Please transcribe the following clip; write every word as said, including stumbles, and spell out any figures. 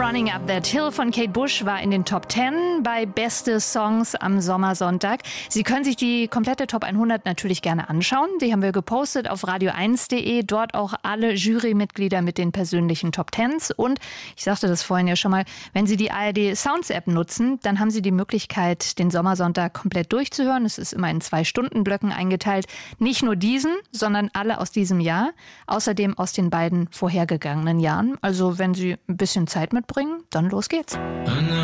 Running Up That Hill von Kate Bush war in den Top zehn bei Beste Songs am Sommersonntag. Sie können sich die komplette Top hundert natürlich gerne anschauen. Die haben wir gepostet auf radio eins punkt de. Dort auch alle Jurymitglieder mit den persönlichen Top Tens. Und ich sagte das vorhin ja schon mal, wenn Sie die A R D Sounds App nutzen, dann haben Sie die Möglichkeit, den Sommersonntag komplett durchzuhören. Es ist immer in zwei Stunden Blöcken eingeteilt. Nicht nur diesen, sondern alle aus diesem Jahr. Außerdem aus den beiden vorhergegangenen Jahren. Also wenn Sie ein bisschen Zeit mitbringen, dann los geht's.